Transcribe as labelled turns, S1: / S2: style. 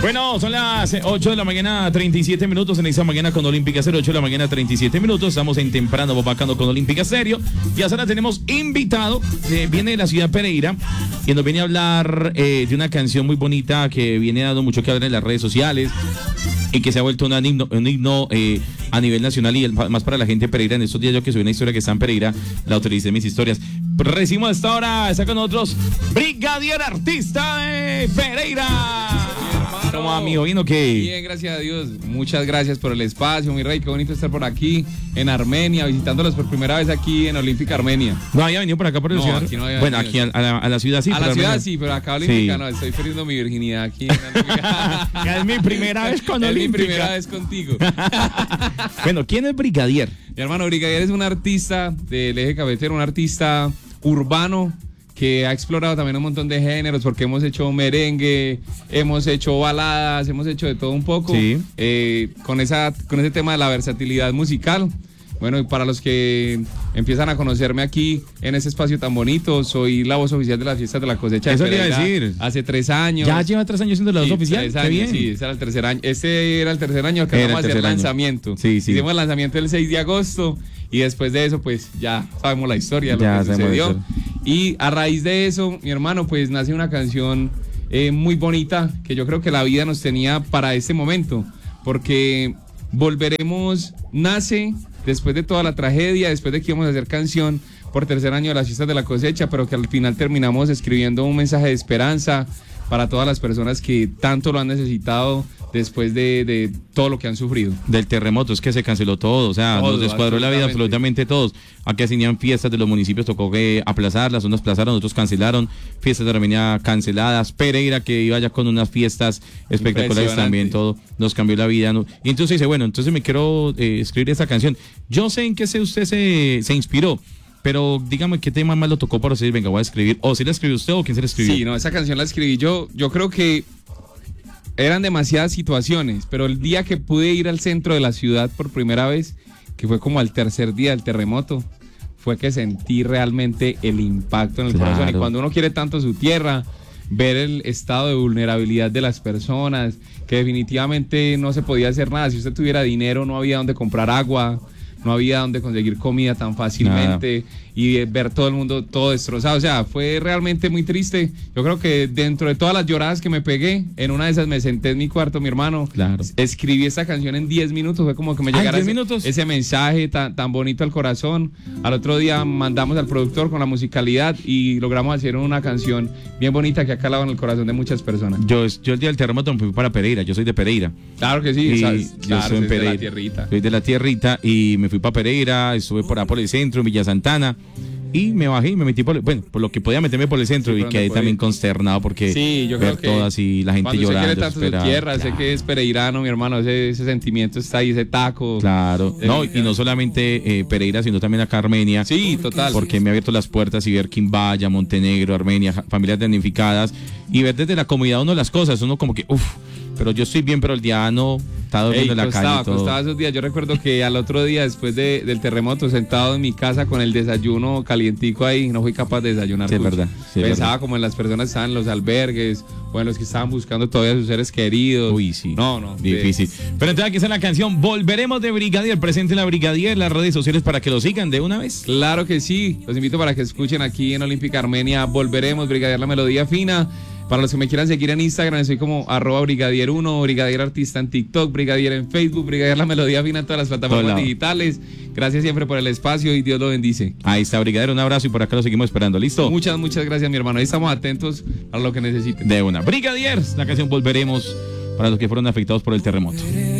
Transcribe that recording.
S1: Bueno, son las 8 de la mañana, 37 minutos en esta mañana con Olímpica Stereo. 8 de la mañana, 37 minutos. Estamos en temprano bobacando con Olímpica Stereo. Y ahora tenemos invitado, viene de la ciudad de Pereira, y nos viene a hablar de una canción muy bonita que viene dando mucho que hablar en las redes sociales y que se ha vuelto un himno a nivel nacional y más para la gente de Pereira. En estos días yo que soy una historia que está en Pereira, la autoricé mis historias. Recibimos a esta hora, está con nosotros Brigadier, artista de Pereira. ¿Cómo va, amigo? ¿Bien o qué?
S2: Bien, gracias a Dios. Muchas gracias por el espacio, mi rey. Qué bonito estar por aquí, en Armenia, visitándolos por primera vez aquí en Olímpica Armenia.
S1: ¿No había venido por acá por la ciudad?
S2: Aquí no había
S1: bueno,
S2: venido.
S1: aquí a la ciudad sí.
S2: A la ciudad
S1: Armenia.
S2: sí, pero acá Olímpica
S1: Sí.
S2: no. Estoy perdiendo mi virginidad aquí en Olímpica.
S1: Es mi primera vez con Olímpica.
S2: Es mi primera vez contigo.
S1: Bueno, ¿quién es Brigadier?
S2: Mi hermano Brigadier es un artista del eje cafetero, un artista urbano que ha explorado también un montón de géneros, porque hemos hecho merengue, hemos hecho baladas, hemos hecho de todo un poco,
S1: Sí.
S2: con ese tema de la versatilidad musical. Bueno, y para los que empiezan a conocerme aquí en este espacio tan bonito, soy la voz oficial de las fiestas de la cosecha.
S1: Eso
S2: de
S1: le iba a
S2: Pereira
S1: decir.
S2: Hace 3 años.
S1: Ya lleva 3 años siendo la voz
S2: Sí,
S1: oficial.
S2: 3
S1: Qué
S2: años,
S1: bien.
S2: sí, ese era el tercer año. Este era el tercer año que
S1: Era
S2: vamos a
S1: el
S2: hacer
S1: tercer año.
S2: lanzamiento.
S1: Sí, sí.
S2: Hicimos el lanzamiento el 6 de agosto y después de eso, pues ya sabemos la historia, lo
S1: Ya
S2: que
S1: sabemos
S2: sucedió.
S1: la historia.
S2: Y a raíz de eso, mi hermano, pues nace una canción muy bonita que yo creo que la vida nos tenía para este momento, porque Volveremos nace después de toda la tragedia, después de que íbamos a hacer canción por tercer año de las fiestas de la cosecha, pero que al final terminamos escribiendo un mensaje de esperanza para todas las personas que tanto lo han necesitado después de todo lo que han sufrido.
S1: Del terremoto, es que se canceló todo, o sea,
S2: Todo,
S1: nos descuadró la vida absolutamente todos. Aquí hacían fiestas de los municipios, tocó aplazarlas, unos aplazaron, otros cancelaron, fiestas de Armenia canceladas, Pereira que iba ya con unas fiestas espectaculares también, todo, nos cambió la vida, ¿no? Y entonces dice, bueno, entonces me quiero escribir esta canción. Yo sé en qué usted se inspiró, pero dígame qué tema más lo tocó para decir, venga, voy a escribir, o si la escribió usted o quién se la escribió.
S2: Sí, no, esa canción la escribí yo creo que eran demasiadas situaciones, pero el día que pude ir al centro de la ciudad por primera vez, que fue como al tercer día del terremoto, fue que sentí realmente el impacto en el corazón. Y cuando uno quiere tanto su tierra, ver el estado de vulnerabilidad de las personas, que definitivamente no se podía hacer nada. Si usted tuviera dinero, no había dónde comprar agua, no había dónde conseguir comida tan fácilmente, y ver todo el mundo todo destrozado. O sea, fue realmente muy triste. Yo creo que dentro de todas las lloradas que me pegué, en una de esas me senté en mi cuarto, mi hermano, escribí esta canción en 10 minutos, fue como que me llegara ese mensaje tan bonito al corazón. Al otro día mandamos al productor con la musicalidad y logramos hacer una canción bien bonita que ha calado en el corazón de muchas personas.
S1: Yo el día del terremoto me fui para Pereira, yo soy de Pereira.
S2: Claro que sí,
S1: yo soy en Pereira,
S2: de la tierrita.
S1: Soy de la tierrita y me fui para Pereira, estuve por el centro, en Villa Santana, y me bajé y me metí por lo que podía meterme por el centro, y quedé también consternado porque
S2: yo creo
S1: ver todo así, la gente llorando.
S2: Cuando se quiere tanto su tierra, sé que es pereirano, mi hermano, ese sentimiento está ahí, ese taco.
S1: Claro, y no solamente Pereira, sino también acá Armenia.
S2: Sí, total.
S1: Porque me ha abierto las puertas y ver Quimbaya, Montenegro, Armenia, familias damnificadas, y ver desde la comunidad uno las cosas, uno como que, pero yo estoy bien, pero el día no está durmiendo en la calle.
S2: Costaba esos días. Yo recuerdo que al otro día, después del terremoto, sentado en mi casa con el desayuno calientico ahí, no fui capaz de desayunar.
S1: Sí, es verdad. Sí,
S2: pensaba como en las personas que estaban en los albergues, o en los que estaban buscando todavía a sus seres queridos.
S1: Uy, sí.
S2: No.
S1: Difícil. Pero entonces aquí está la canción Volveremos de Brigadier. Presente la Brigadier, las redes sociales para que lo sigan de una vez.
S2: Claro que sí. Los invito para que escuchen aquí en Olímpica Armenia Volveremos, Brigadier la melodía fina. Para los que me quieran seguir en Instagram, soy como @Brigadier1, Brigadier Artista en TikTok, Brigadier en Facebook, Brigadier la melodía fina en todas las plataformas digitales. Gracias siempre por el espacio y Dios lo bendice.
S1: Ahí está, Brigadier, un abrazo y por acá lo seguimos esperando. ¿Listo?
S2: Muchas gracias, mi hermano. Ahí estamos atentos a lo que necesiten.
S1: De una. Brigadier, la canción Volveremos para los que fueron afectados por el terremoto.